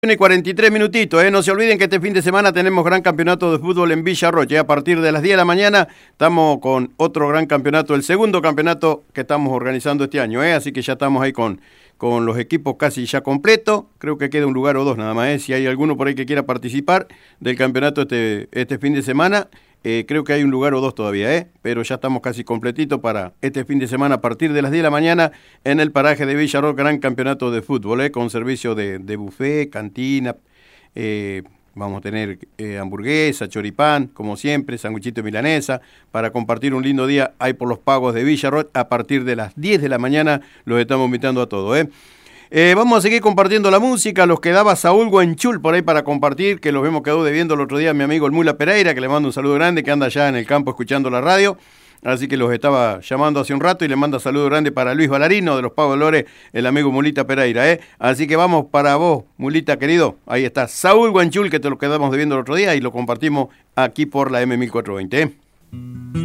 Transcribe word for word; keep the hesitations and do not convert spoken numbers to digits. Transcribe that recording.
Y cuarenta y tres minutitos, ¿eh? No se olviden que este fin de semana tenemos gran campeonato de fútbol en Villa Roche. A partir de las diez de la mañana estamos con otro gran campeonato, el segundo campeonato que estamos organizando este año, ¿eh? Así que ya estamos ahí con, con los equipos casi ya completos. Creo que queda un lugar o dos nada más, ¿eh? Si hay alguno por ahí que quiera participar del campeonato este, este fin de semana, eh, creo que hay un lugar o dos todavía, ¿eh? Pero ya estamos casi completitos para este fin de semana a partir de las diez de la mañana en el paraje de Villa Roche, gran campeonato de fútbol, ¿eh? Con servicio de, de buffet, cantina, eh, vamos a tener eh, hamburguesa, choripán, como siempre, sanguchito de milanesa, para compartir un lindo día ahí por los pagos de Villa Roche. A partir de las diez de la mañana los estamos invitando a todos, ¿eh? Eh, vamos a seguir compartiendo la música, los quedaba Saúl Guanchul por ahí para compartir, que los hemos quedado debiendo el otro día a mi amigo el Mula Pereira, que le mando un saludo grande, que anda allá en el campo escuchando la radio, así que los estaba llamando hace un rato y le manda saludo grande para Luis Balarino de los Pagos Dolores, el amigo Mulita Pereira, ¿eh? Así que vamos para vos, Mulita querido, ahí está Saúl Guanchul, que te lo quedamos debiendo el otro día y lo compartimos aquí por la M mil cuatrocientos veinte, ¿eh?